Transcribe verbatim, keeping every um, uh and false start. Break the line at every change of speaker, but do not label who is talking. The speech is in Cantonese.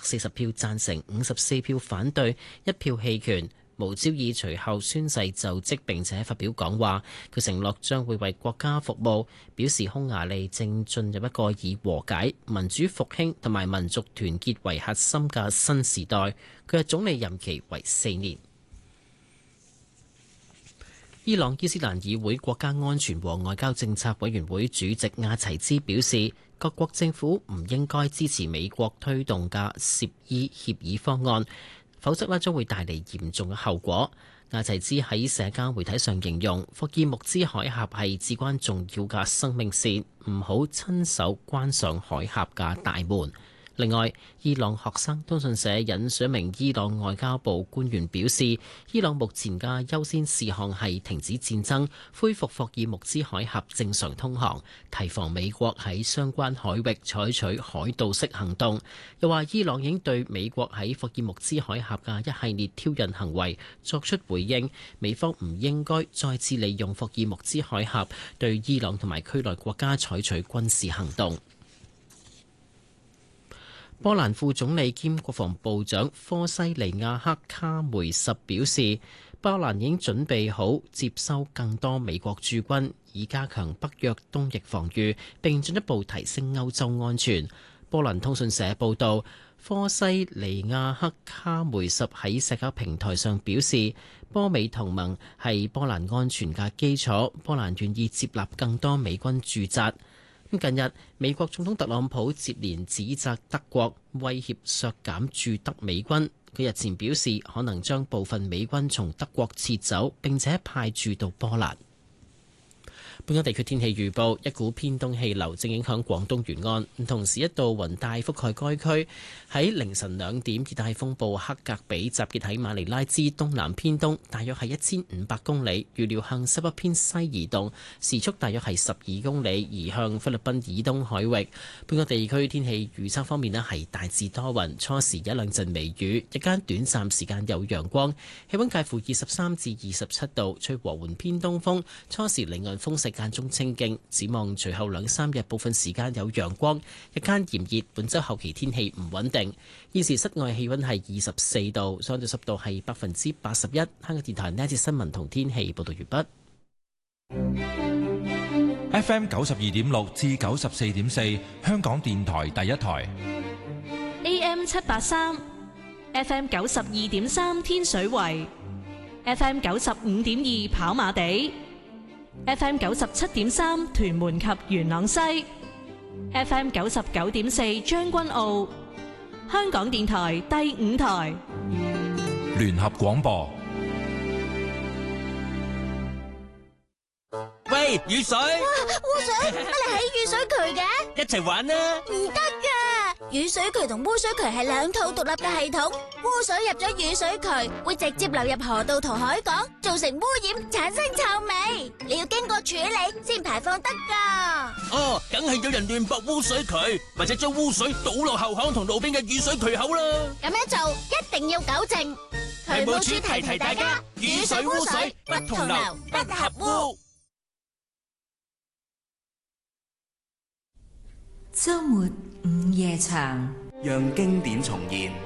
四十票贊成，五十四票反對，一票棄權。毛招爾隨後宣誓就職並且發表講話，佢承諾將會為國家服務，表示匈牙利正進入一個以和解、民主復興同埋民族團結為核心嘅新時代。佢嘅總理任期為四年。伊朗伊斯蘭議會國家安全和外交政策委員會主席亞齊茲表示，各國政府唔應該支持美國推動嘅涉伊協議方案，否則呢將會帶嚟嚴重嘅後果。亞齊茲喺社交媒體上形容，霍爾木茲海峽係至關重要嘅生命線，唔好親手關上海峽嘅大門。另外，伊朗學生通訊社引述一名伊朗外交部官員表示，伊朗目前嘅優先事項係停止戰爭、恢復霍爾木茲海峽正常通航，提防美國喺相關海域採取海盜式行動。又話伊朗已經對美國喺霍爾木茲海峽嘅一系列挑釁行為作出回應，美方唔應該再次利用霍爾木茲海峽對伊朗同埋區內國家採取軍事行動。波蘭副總理兼國防部長科西尼亞克卡梅什表示，波蘭已經準備好接收更多美國駐軍，以加強北約東翼防禦，並進一步提升歐洲安全。波蘭通訊社報道，科西尼亞克卡梅什喺社交平台上表示，波美同盟係波蘭安全嘅基礎，波蘭願意接納更多美軍駐紮。近日，美國總統特朗普接連指責德國威脅削減駐德美軍。佢日前表示，可能將部分美軍從德國撤走，並且派駐到波蘭。本港地區天氣預報，一股偏東氣流正影響廣東沿岸，同時一道雲帶覆蓋該區。喺凌晨兩點，熱帶風暴克格比集結喺馬尼拉之東南偏東，大約係一千五百公里，預料向西北偏西移動，時速大約係十二公里，移向菲律賓以東海域。本港地區天氣預測方面咧，係大致多雲，初時一兩陣微雨，日間短暫時間有陽光，氣溫介乎二十三至二十七度，吹和緩偏東風，初時離岸風勢間中清勁，展望隨後兩三日部分時間有陽光，日間炎熱，本周後期天氣唔穩定。現時室外氣溫係二十四度，相對濕度係百分之八十一。香港電台呢一節新聞同天氣報道完
畢。F M 九十二點六至九十四點四，香港電台第一台。
A M 七八三，F M 九十二點三天水圍，F M 九十五點二跑馬地。F M 九十七點三屯門及元朗西 ，F M 九十九點四將軍澳，香港電台第五台
聯合廣播。
喂，雨水！
哇，污水！乜你喺雨水渠嘅？
一齊玩啦！
唔得噶，雨水渠同污水渠係兩套獨立嘅系統。污水入咗雨水渠，會直接流入河道同海港，造成污染，產生臭味。你要經過處理先排放得噶。
哦，梗係有人亂駁污水渠，或者將污水倒落後巷同路邊嘅雨水渠口啦。
咁樣做一定要糾正。渠務署提提大家，雨水污水不同流，不合污。
周末午夜場，
讓經典重現，